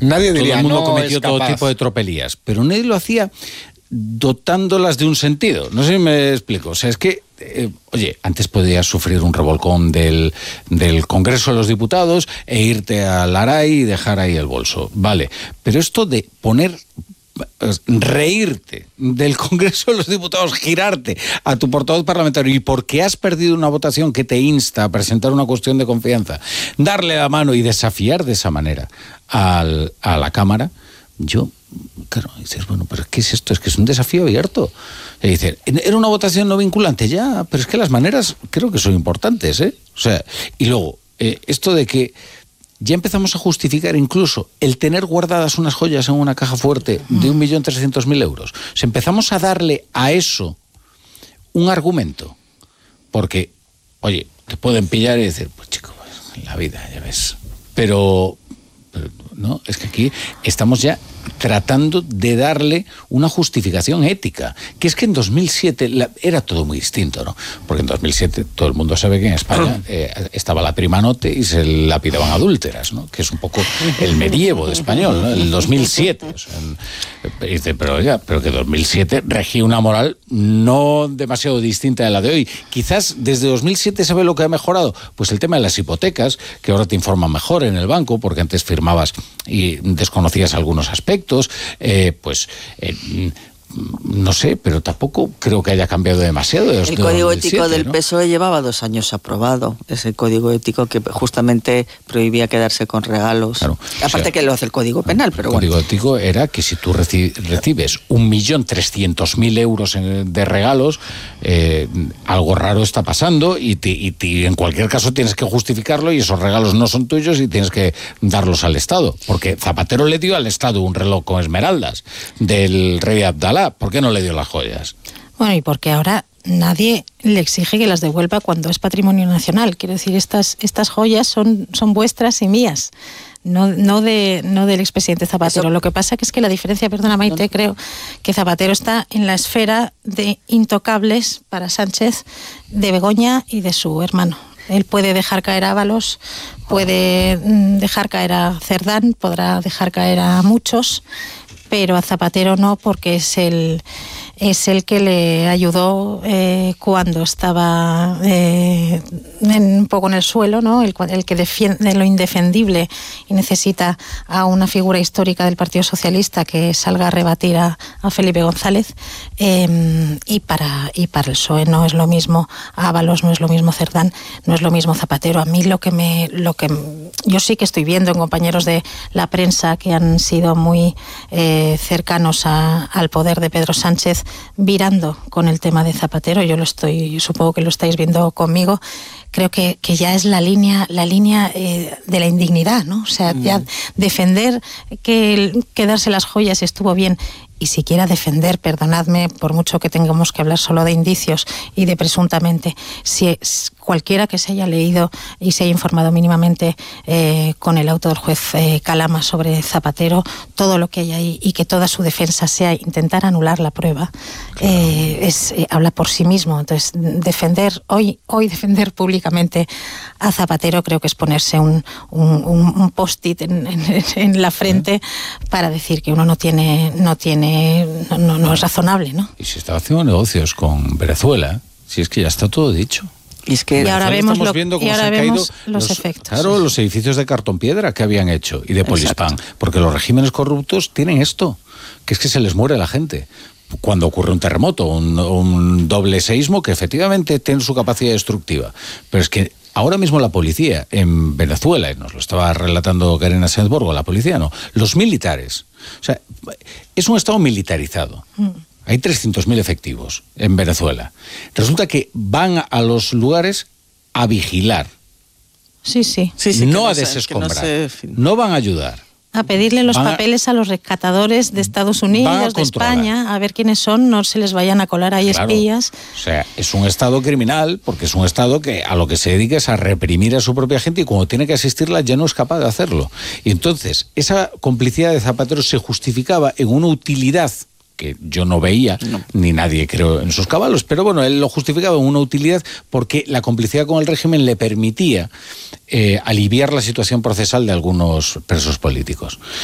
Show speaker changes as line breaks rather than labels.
Nadie diría,
todo el mundo
no
cometió
es
todo
capaz.
tipo de tropelías, pero nadie lo hacía dotándolas de un sentido. No sé si me explico. O sea, es que, oye, antes podías sufrir un revolcón del Congreso de los Diputados e irte al Aray y dejar ahí el bolso. Vale, pero esto de reírte del Congreso de los Diputados, girarte a tu portavoz parlamentario y porque has perdido una votación que te insta a presentar una cuestión de confianza, darle la mano y desafiar de esa manera a la Cámara, claro, dices, bueno, pero ¿qué es esto? Es que es un desafío abierto. Y dices, era una votación no vinculante, ya, pero es que las maneras creo que son importantes, ¿eh? O sea, y luego, esto de que ya empezamos a justificar incluso el tener guardadas unas joyas en una caja fuerte de 1.300.000 euros. O sea, empezamos a darle a eso un argumento. Porque, oye, te pueden pillar y decir, pues chico, pues, en la vida, ya ves. Pero no, es que aquí estamos ya tratando de darle una justificación ética, que es que en 2007 era todo muy distinto, ¿no? Porque en 2007 todo el mundo sabe que en España estaba la prima note y se lapidaban adúlteras, ¿no? Que es un poco el medievo de español, ¿no? El 2007. O sea, dice, pero que 2007 regía una moral no demasiado distinta de la de hoy. Quizás desde 2007 ¿sabe lo que ha mejorado? Pues el tema de las hipotecas, que ahora te informan mejor en el banco, porque antes firmabas y desconocías algunos aspectos, no sé, pero tampoco creo que haya cambiado demasiado.
El código ético del PSOE llevaba 2 años aprobado. Es el código ético que justamente prohibía quedarse con regalos. Claro, aparte que lo hace el código penal, pero
el código ético era que si tú recibes 1.300.000 euros de regalos, algo raro está pasando y en cualquier caso tienes que justificarlo y esos regalos no son tuyos y tienes que darlos al Estado. Porque Zapatero le dio al Estado un reloj con esmeraldas del rey Abdalá. ¿Por qué no le dio las joyas?
Bueno, y porque ahora nadie le exige que las devuelva cuando es patrimonio nacional. Quiero decir, estas joyas son vuestras y mías. No del expresidente Zapatero. Lo que pasa que es que la diferencia, perdona Maite, creo que Zapatero está en la esfera de intocables para Sánchez de Begoña y de su hermano. Él puede dejar caer a Ábalos, puede dejar caer a Cerdán, podrá dejar caer a muchos, pero a Zapatero no, porque es el que le ayudó cuando estaba un poco en el suelo, ¿no? El que defiende lo indefendible y necesita a una figura histórica del Partido Socialista que salga a rebatir a Felipe González, y para el PSOE no es lo mismo Ábalos, no es lo mismo Cerdán, no es lo mismo Zapatero. A mí lo que yo sí que estoy viendo en compañeros de la prensa que han sido muy cercanos al poder de Pedro Sánchez virando con el tema de Zapatero. Yo supongo que lo estáis viendo conmigo. Creo que ya es la línea de la indignidad, ¿no? O sea, ya defender que darse las joyas estuvo bien, y siquiera defender, perdonadme, por mucho que tengamos que hablar solo de indicios y de presuntamente, si cualquiera que se haya leído y se haya informado mínimamente con el auto del juez Calama sobre Zapatero, todo lo que hay ahí, y que toda su defensa sea intentar anular la prueba, habla por sí mismo. Entonces, defender públicamente a Zapatero creo que es ponerse un post-it en la frente para decir que uno no es razonable, ¿no?
Y si estaba haciendo negocios con Venezuela, si es que ya está todo dicho.
Y ahora vemos los efectos.
Claro, los edificios de cartón piedra que habían hecho y de Polispán. Porque los regímenes corruptos tienen esto, que es que se les muere la gente cuando ocurre un terremoto, un doble seísmo que efectivamente tiene su capacidad destructiva. Pero es que ahora mismo la policía en Venezuela, y nos lo estaba relatando Karina Sáenz-Borgo, la policía no, los militares, o sea, es un estado militarizado. Hay 300.000 efectivos en Venezuela. Resulta que van a los lugares a vigilar.
Sí.
No a desescombrar. No van a ayudar.
A pedirle los papeles a los rescatadores de Estados Unidos, de España, a ver quiénes son, no se les vayan a colar ahí espías.
O sea, es un estado criminal, porque es un estado que a lo que se dedica es a reprimir a su propia gente, y cuando tiene que asistirla ya no es capaz de hacerlo. Y entonces, esa complicidad de Zapatero se justificaba en una utilidad que yo no veía, ni nadie creo en sus caballos, pero bueno, él lo justificaba en una utilidad porque la complicidad con el régimen le permitía aliviar la situación procesal de algunos presos políticos.